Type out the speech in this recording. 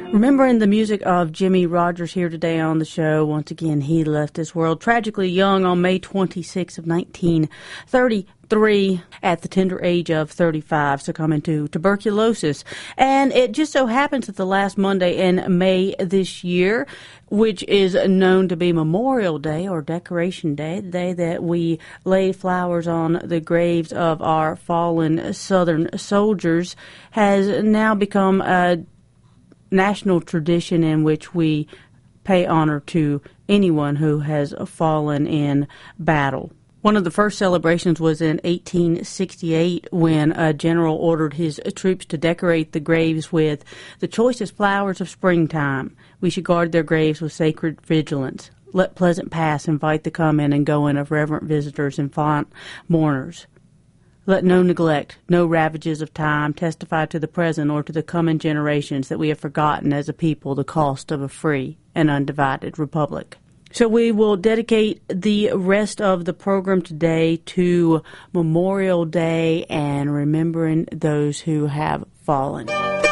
Remembering the music of Jimmie Rodgers here today on the show. Once again, he left this world tragically young on May 26 of 1933 at the tender age of 35, succumbing to tuberculosis. And it just so happens that the last Monday in May this year, which is known to be Memorial Day or Decoration Day, the day that we lay flowers on the graves of our fallen Southern soldiers, has now become a national tradition in which we pay honor to anyone who has fallen in battle. One of the first celebrations was in 1868 when a general ordered his troops to decorate the graves with the choicest flowers of springtime. We should guard their graves with sacred vigilance. Let pleasant pass invite the come in and go in of reverent visitors and fond mourners. Let no neglect, no ravages of time testify to the present or to the coming generations that we have forgotten as a people the cost of a free and undivided republic. So we will dedicate the rest of the program today to Memorial Day and remembering those who have fallen.